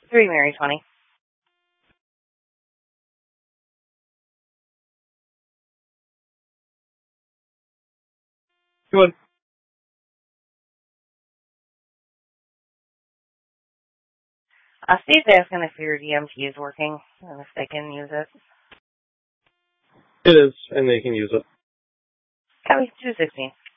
3 Mary 20. Good. Steve's asking if your DMT is working and if they can use it. It is, and they can use it. Copy 216.